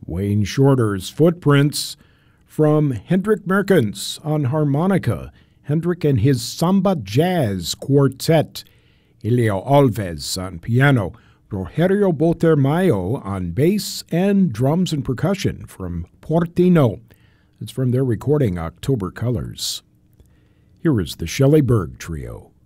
Wayne Shorter's Footprints from Hendrik Merkens on harmonica, Hendrik and his Samba Jazz Quartet, Elio Alves on piano, Rogerio Botermayo on bass and drums and percussion from Portino. It's from their recording October Colors. Here is the Shelley Berg Trio.